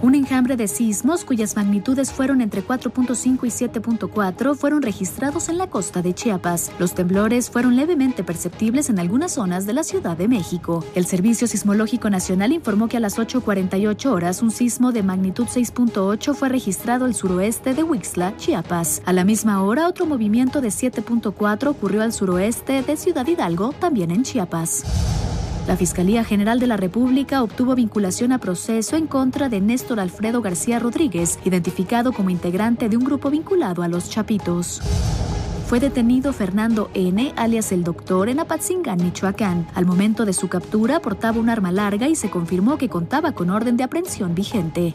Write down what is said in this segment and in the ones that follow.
Un enjambre de sismos cuyas magnitudes fueron entre 4.5 y 7.4 fueron registrados en la costa de Chiapas. Los temblores fueron levemente perceptibles en algunas zonas de la Ciudad de México. El Servicio Sismológico Nacional informó que a las 8:48 horas un sismo de magnitud 6.8 fue registrado al suroeste de Huixtla, Chiapas. A la misma hora, otro movimiento de 7.4 ocurrió al suroeste de Ciudad Hidalgo, también en Chiapas. La Fiscalía General de la República obtuvo vinculación a proceso en contra de Néstor Alfredo García Rodríguez, identificado como integrante de un grupo vinculado a los Chapitos. Fue detenido Fernando N., alias El Doctor, en Apatzingán, Michoacán. Al momento de su captura portaba un arma larga y se confirmó que contaba con orden de aprehensión vigente.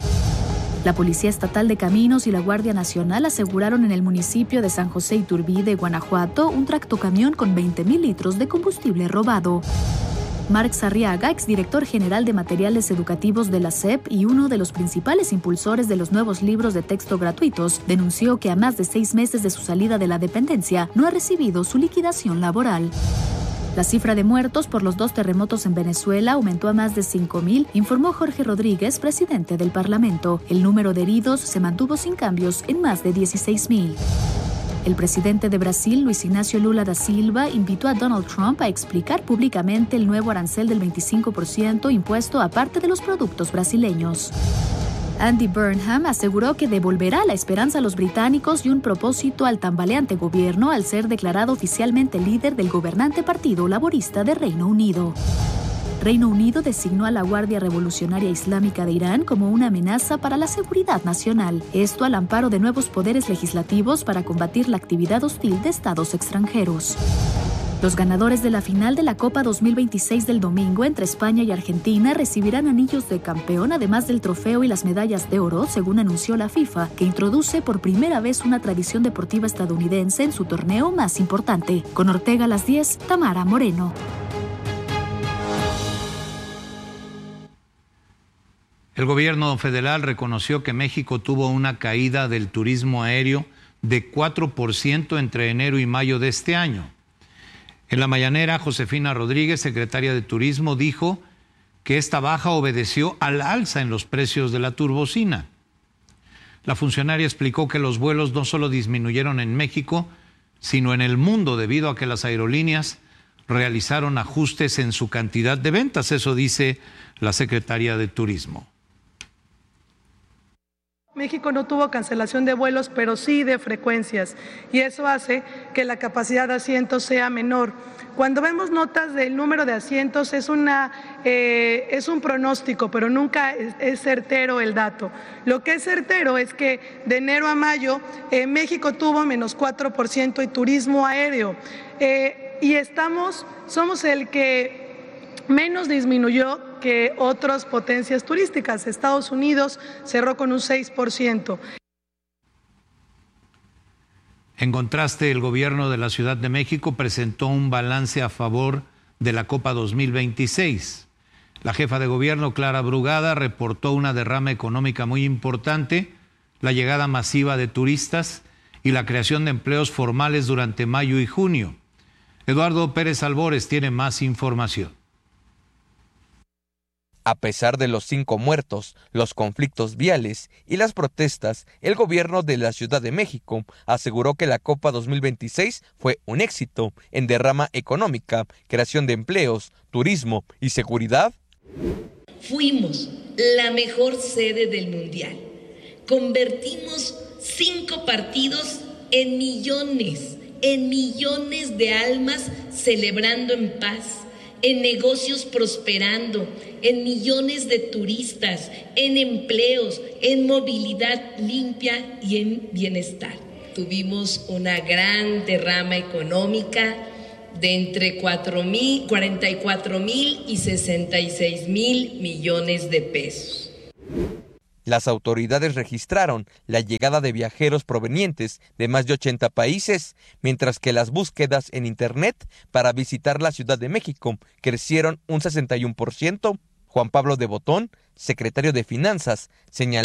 La Policía Estatal de Caminos y la Guardia Nacional aseguraron en el municipio de San José Iturbide, Guanajuato, un tractocamión con 20,000 litros de combustible robado. Marx Arriaga, exdirector general de materiales educativos de la SEP y uno de los principales impulsores de los nuevos libros de texto gratuitos, denunció que a más de 6 meses de su salida de la dependencia no ha recibido su liquidación laboral. La cifra de muertos por los 2 terremotos en Venezuela aumentó a más de 5,000, informó Jorge Rodríguez, presidente del Parlamento. El número de heridos se mantuvo sin cambios en más de 16,000. El presidente de Brasil, Luis Ignacio Lula da Silva, invitó a Donald Trump a explicar públicamente el nuevo arancel del 25% impuesto a parte de los productos brasileños. Andy Burnham aseguró que devolverá la esperanza a los británicos y un propósito al tambaleante gobierno al ser declarado oficialmente líder del gobernante Partido Laborista de Reino Unido. Reino Unido designó a la Guardia Revolucionaria Islámica de Irán como una amenaza para la seguridad nacional. Esto al amparo de nuevos poderes legislativos para combatir la actividad hostil de estados extranjeros. Los ganadores de la final de la Copa 2026 del domingo entre España y Argentina recibirán anillos de campeón, además del trofeo y las medallas de oro, según anunció la FIFA, que introduce por primera vez una tradición deportiva estadounidense en su torneo más importante. Con Ortega a las 10, Tamara Moreno. El gobierno federal reconoció que México tuvo una caída del turismo aéreo de 4% entre enero y mayo de este año. En la mañanera, Josefina Rodríguez, secretaria de Turismo, dijo que esta baja obedeció al alza en los precios de la turbocina. La funcionaria explicó que los vuelos no solo disminuyeron en México, sino en el mundo debido a que las aerolíneas realizaron ajustes en su cantidad de ventas. Eso dice la secretaria de Turismo. México no tuvo cancelación de vuelos, pero sí de frecuencias, y eso hace que la capacidad de asientos sea menor. Cuando vemos notas del número de asientos es un pronóstico, pero nunca es certero el dato. Lo que es certero es que de enero a mayo México tuvo menos 4% y turismo aéreo, y somos el que menos disminuyó que otras potencias turísticas. Estados Unidos cerró con un 6%. En contraste, el gobierno de la Ciudad de México presentó un balance a favor de la Copa 2026. La jefa de gobierno, Clara Brugada, reportó una derrama económica muy importante, la llegada masiva de turistas y la creación de empleos formales durante mayo y junio. Eduardo Pérez Albores tiene más información. A pesar de los 5 muertos, los conflictos viales y las protestas, el gobierno de la Ciudad de México aseguró que la Copa 2026 fue un éxito en derrama económica, creación de empleos, turismo y seguridad. Fuimos la mejor sede del Mundial. Convertimos 5 partidos en millones de almas celebrando en paz, en negocios prosperando, en millones de turistas, en empleos, en movilidad limpia y en bienestar. Tuvimos una gran derrama económica de entre 44,000 y 66,000 millones de pesos. Las autoridades registraron la llegada de viajeros provenientes de más de 80 países, mientras que las búsquedas en Internet para visitar la Ciudad de México crecieron un 61%. Juan Pablo de Botón, secretario de Finanzas, señaló